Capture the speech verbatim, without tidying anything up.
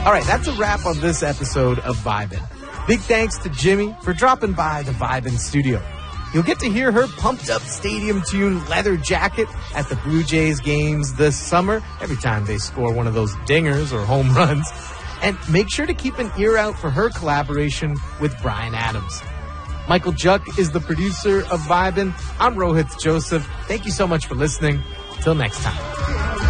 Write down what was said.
All right, that's a wrap on this episode of Vibin'. Big thanks to Jimmy for dropping by the Vibin' studio. You'll get to hear her pumped-up stadium tune Leather Jacket at the Blue Jays games this summer, every time they score one of those dingers or home runs. And make sure to keep an ear out for her collaboration with Bryan Adams. Michael Juck is the producer of Vibin'. I'm Rohit Joseph. Thank you so much for listening. Till next time.